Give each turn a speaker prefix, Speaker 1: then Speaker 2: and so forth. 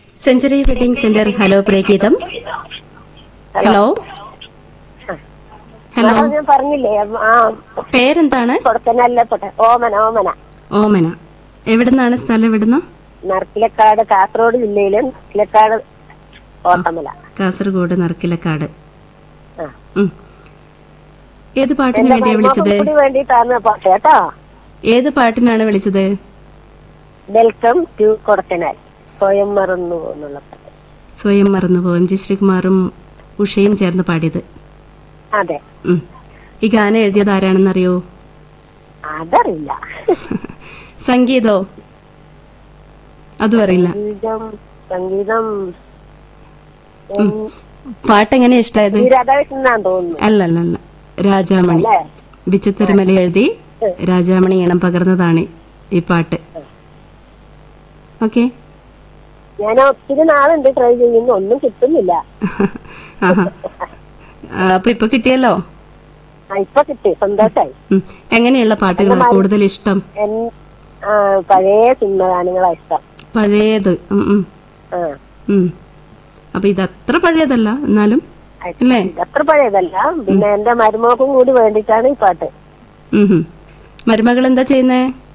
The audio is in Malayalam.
Speaker 1: Century wedding centre hello പ്രേഗീതം. Hello hello,
Speaker 2: ഞാൻ പറഞ്ഞില്ലേ
Speaker 1: പേരെന്താണ്?
Speaker 2: ഓമന. ഓമന
Speaker 1: ഓമന. എവിടുന്നാണ് സ്ഥലം? എവിടുന്ന?
Speaker 2: നർക്കിലക്കാട്, കാസർഗോഡ് ജില്ലയിലെ നർക്കിലക്കാട് ഓട്ടമല.
Speaker 1: കാസർഗോഡ് നർക്കിലക്കാട്. ഏത് പാട്ടിന് വേണ്ടിയാ വിളിച്ചത്?
Speaker 2: വേണ്ടിട്ടാണ് പാട്ട് കേട്ടോ.
Speaker 1: ഏത് പാട്ടിനാണ് വിളിച്ചത്?
Speaker 2: വെൽക്കം ടു കൊടക്കനാൽ, സ്വയം മറന്നു എന്നുള്ള പാട്ട്.
Speaker 1: സ്വയം മറന്നുപോ, എം ജി ശ്രീകുമാറും ഉഷയും ചേർന്ന് പാടിയത്.
Speaker 2: അതെ.
Speaker 1: ഈ ഗാനം എഴുതിയത് ആരാണെന്നറിയോ?
Speaker 2: അതറിയില്ല.
Speaker 1: സംഗീതോ? അതും അറിയില്ല.
Speaker 2: സംഗീതം
Speaker 1: പാട്ടെങ്ങനെ ഇഷ്ടായത്?
Speaker 2: രാധാകൃഷ്ണനാന്ന് തോന്നുന്നു.
Speaker 1: അല്ല, രാജാമണി. ബിച്ചു തിരുമല എഴുതി രാജാമണി ഇണം പകർന്നതാണ് ഈ പാട്ട്. ഓക്കെ,
Speaker 2: ഞാൻ ഒത്തിരി നാളുണ്ട് ട്രൈ ചെയ്യുന്നു, ഒന്നും കിട്ടുന്നില്ല.
Speaker 1: അപ്പൊ ഇപ്പൊ കിട്ടിയല്ലോ.
Speaker 2: ഇപ്പൊ കിട്ടി, സന്തോഷായി.
Speaker 1: എങ്ങനെയുള്ള പാട്ടുകളാണ് കൂടുതൽ ഇഷ്ടം?
Speaker 2: പഴയ സിനിമ ഗാനങ്ങളാ ഇഷ്ടം.
Speaker 1: പഴയത്. അപ്പൊ ഇതത്ര പഴയതല്ല എന്നാലും അല്ലേ?
Speaker 2: അത്ര പഴയതല്ല. പിന്നെ എന്റെ മരുമകൾക്കും കൂടി വേണ്ടിട്ടാണ് ഈ പാട്ട്.
Speaker 1: മരുമകൾ എന്താ ചെയ്യുന്നേ?